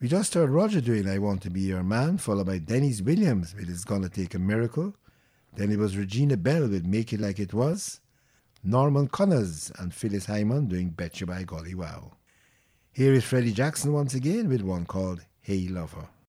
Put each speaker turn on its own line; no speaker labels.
We just heard Roger doing I Want to Be Your Man, followed by Dennis Williams with It's Gonna Take a Miracle. Then it was Regina Bell with Make It Like It Was. Norman Connors and Phyllis Hyman doing Betcha by Golly Wow. Here is Freddie Jackson once again with one called Hey Lover.